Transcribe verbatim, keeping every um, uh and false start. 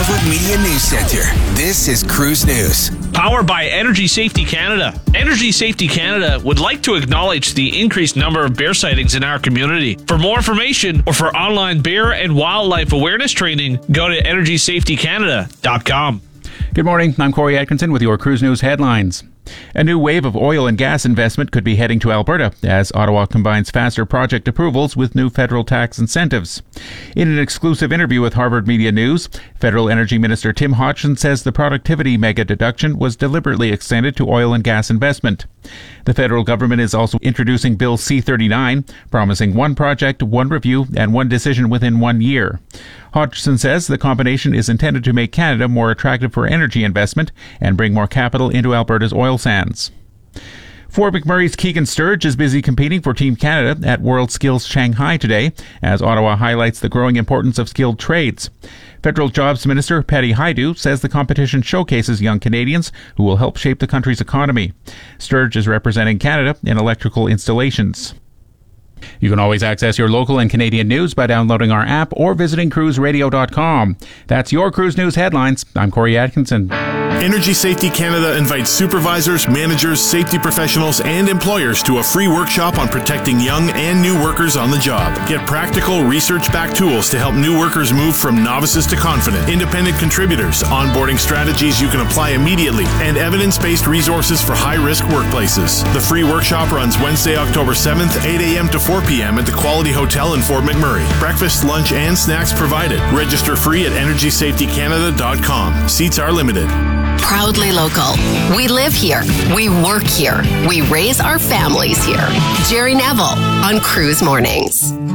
Harvard Media News Center. This is Cruise News. Powered by Energy Safety Canada. Energy Safety Canada would like to acknowledge the increased number of bear sightings in our community. For more information or for online bear and wildlife awareness training, go to energy safety canada dot com. Good morning. I'm Corey Atkinson with your Cruise News headlines. A new wave of oil and gas investment could be heading to Alberta as Ottawa combines faster project approvals with new federal tax incentives. In an exclusive interview with Harvard Media News, Federal Energy Minister Tim Hodgson says the productivity mega deduction was deliberately extended to oil and gas investment. The federal government is also introducing Bill C thirty-nine, promising one project, one review, and one decision within one year. Hodgson says the combination is intended to make Canada more attractive for energy investment and bring more capital into Alberta's oil sands. Fort McMurray's Keegan Sturge is busy competing for Team Canada at World Skills Shanghai today, as Ottawa highlights the growing importance of skilled trades. Federal Jobs Minister Patty Hajdu says the competition showcases young Canadians who will help shape the country's economy. Sturge is representing Canada in electrical installations. You can always access your local and Canadian news by downloading our app or visiting cruise radio dot com. That's your Cruise News headlines. I'm Corey Atkinson. Energy Safety Canada invites supervisors, managers, safety professionals, and employers to a free workshop on protecting young and new workers on the job. Get practical, research-backed tools to help new workers move from novices to confident, independent contributors, onboarding strategies you can apply immediately, and evidence-based resources for high-risk workplaces. The free workshop runs Wednesday, October seventh, eight a.m. to four p.m. at the Quality Hotel in Fort McMurray. Breakfast, lunch, and snacks provided. Register free at energy safety canada dot com. Seats are limited. Proudly local. We live here. We work here. We raise our families here. Jerry Neville on Cruise Mornings.